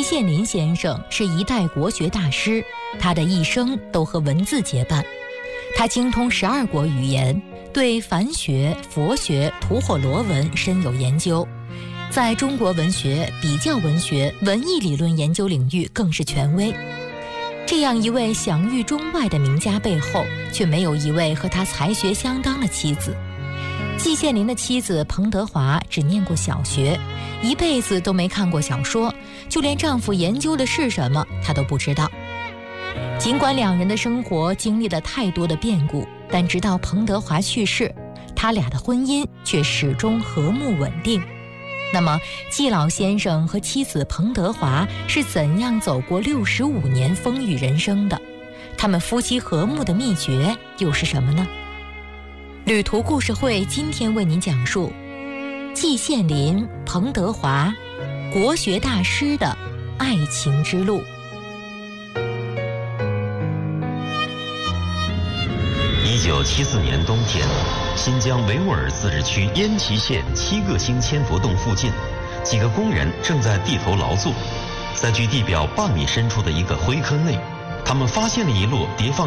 羡林先生是一代国学大师，他的一生都和文字结伴。他精通12国语言，对梵学、佛学、吐火罗文深有研究，在中国文学、比较文学、文艺理论研究领域更是权威。这样一位享誉中外的名家背后，却没有一位和他才学相当的妻子。季羡林的妻子彭德华只念过小学，一辈子都没看过小说，就连丈夫研究的是什么她都不知道。尽管两人的生活经历了太多的变故，但直到彭德华去世，他俩的婚姻却始终和睦稳定。那么季老先生和妻子彭德华是怎样走过65年风雨人生的？他们夫妻和睦的秘诀又是什么呢？旅途故事会今天为您讲述季羡林、彭德华国学大师的爱情之路。 1974年冬天，新疆维吾尔自治区烟岐县七个星千佛洞附近，几个工人正在地头劳作，在距地表半米深处的一个灰坑内，他们发现了一摞叠放